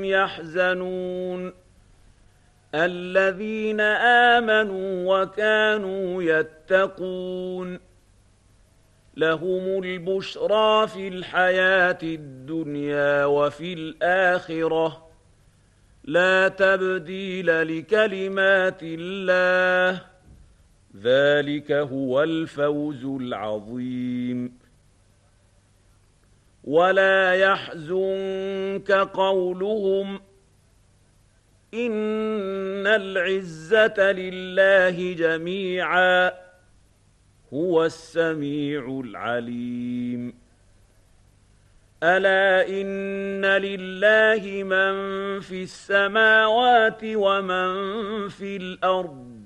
يحزنون الذين آمنوا وكانوا يتقون لهم البشرى في الحياة الدنيا وفي الآخرة لا تبديل لكلمات الله ذلك هو الفوز العظيم ولا يحزنك قولهم إن العزة لله جميعا هو السميع العليم ألا إن لله من في السماوات ومن في الأرض